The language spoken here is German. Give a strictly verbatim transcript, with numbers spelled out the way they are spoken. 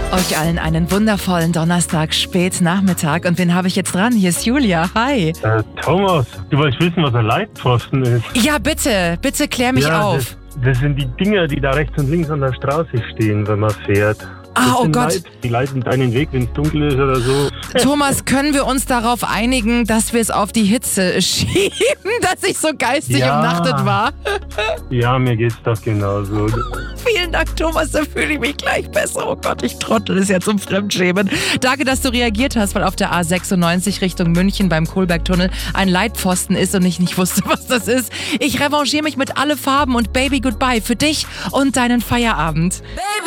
Euch allen einen wundervollen Donnerstag, Spätnachmittag. Und wen habe ich jetzt dran? Hier ist Julia. Hi. Äh, Thomas, du wolltest wissen, was ein Leitpfosten ist? Ja, bitte. Bitte klär mich ja, auf. Das, das sind die Dinger, die da rechts und links an der Straße stehen, wenn man fährt. Ah, Das oh sind Gott. Leit, die leiten deinen Weg, wenn es dunkel ist oder so. Thomas, können wir uns darauf einigen, dass wir es auf die Hitze schieben, dass ich so geistig Ja. umnachtet war? Ja, mir geht's doch genauso. Vielen Dank, Thomas, da fühle ich mich gleich besser. Oh Gott, ich trottel, ist ja zum Fremdschämen. Danke, dass du reagiert hast, weil auf der A sechsundneunzig Richtung München beim Kohlbergtunnel ein Leitpfosten ist und ich nicht wusste, was das ist. Ich revanchiere mich mit alle Farben und Baby Goodbye für dich und deinen Feierabend. Baby